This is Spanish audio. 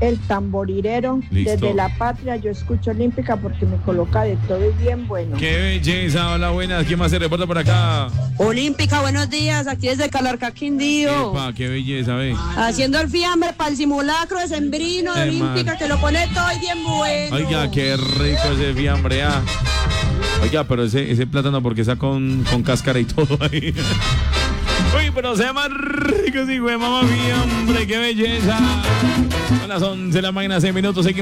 el tamborilero. Listo. Desde La Patria yo escucho Olímpica porque me coloca de todo y bien bueno. Qué belleza, hola, buenas. ¿Quién más se reporta por acá? Olímpica, buenos días, aquí desde Calarcá, Quindío. Epa, qué belleza, ve. Haciendo el fiambre para el simulacro de Sembrino de Olímpica, que lo pone todo y bien bueno. Oiga, qué rico ese fiambre, ah. Oiga, pero ese plátano porque está con cáscara y todo ahí. Uy, pero se llama rico, sí, güey, mamá fiambre, qué belleza. Son las 11 de la mañana, 6 minutos, seguimos.